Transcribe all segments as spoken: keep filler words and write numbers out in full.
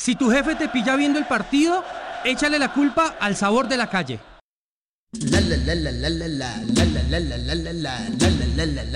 Si tu jefe te pilla viendo el partido, échale la culpa al sabor de la calle. La la la la la la la la la la la la la la la la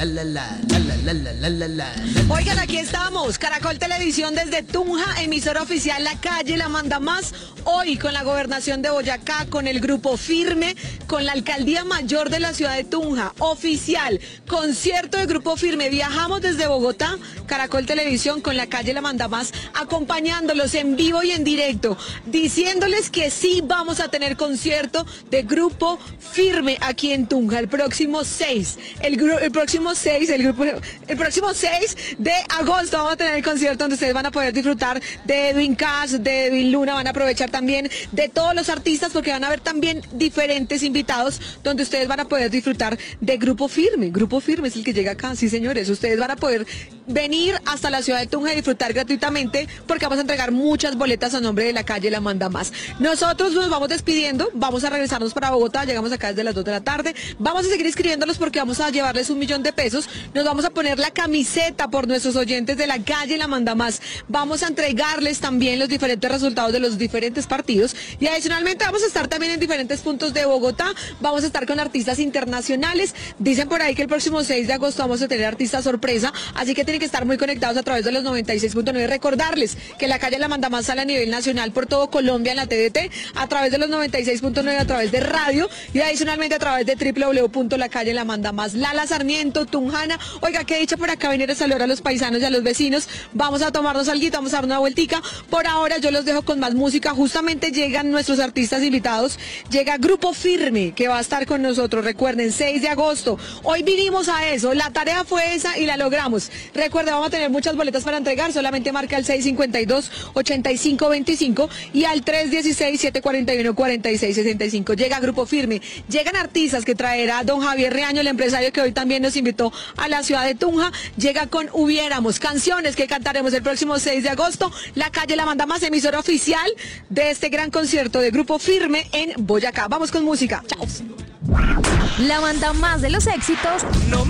la la la. Oigan, aquí estamos, Caracol Televisión desde Tunja, emisora oficial La Calle la Manda Más, hoy con la gobernación de Boyacá, con el Grupo Firme, con la Alcaldía Mayor de la ciudad de Tunja, oficial, concierto de Grupo Firme, viajamos desde Bogotá, Caracol Televisión con La Calle la Manda Más, acompañándolos en vivo y en directo, diciéndoles que sí vamos a tener concierto de Grupo Firme aquí en Tunja el próximo seis, el, el próximo seis, el grupo, el próximo seis de agosto vamos a tener el concierto donde ustedes van a poder disfrutar de Edwin Cass, de Edwin Luna, van a aprovechar también de todos los artistas porque van a haber también diferentes invitados donde ustedes van a poder disfrutar de Grupo Firme. Grupo Firme es el que llega acá, sí señores, ustedes van a poder venir hasta la ciudad de Tunja y disfrutar gratuitamente porque vamos a entregar muchas boletas a nombre de La Calle la Manda Más. Nosotros nos vamos despidiendo, vamos a regresarnos para Bogotá, llegamos acá desde las dos de la tarde, vamos a seguir escribiéndolos porque vamos a llevarles un millón de pesos, nos vamos a poner la camiseta por nuestros oyentes de La Calle la Manda Más, vamos a entregarles también los diferentes resultados de los diferentes partidos y adicionalmente vamos a estar también en diferentes puntos de Bogotá, vamos a estar con artistas internacionales, dicen por ahí que el próximo seis de agosto vamos a tener artistas sorpresa, así que tienen que estar muy conectados a través de los noventa y seis punto nueve, recordarles que La Calle la Manda Más sale a nivel nacional por todo Colombia en la T D T, a través de los noventa y seis punto nueve, a través de radio y adicionalmente a través de doble u doble u doble u punto la calle la manda más. Lala Sarmiento, Tunjana, oiga, que dicha por acá venir a saludar a los paisanos y a los vecinos, vamos a tomarnos algo, vamos a dar una vueltica, por ahora yo los dejo con más música, justamente llegan nuestros artistas invitados, llega Grupo Firme, que va a estar con nosotros, recuerden, seis de agosto, hoy vinimos a eso, la tarea fue esa y la logramos, recuerden, vamos a tener muchas boletas para entregar, solamente marca el seis cincuenta y dos, ochenta y cinco veinticinco y al tres dieciséis, setecientos cuarenta y uno, cuarenta y seis sesenta y cinco, llega Grupo Firme, llegan artistas que traerá don Javier Riaño, el empresario que hoy también nos invitó a la ciudad de Tunja, llega con Hubiéramos, canciones que cantaremos el próximo seis de agosto, La Calle la Manda Más, emisora oficial de este gran concierto de Grupo Firme en Boyacá. Vamos con música, chao. La Manda Más de los éxitos. No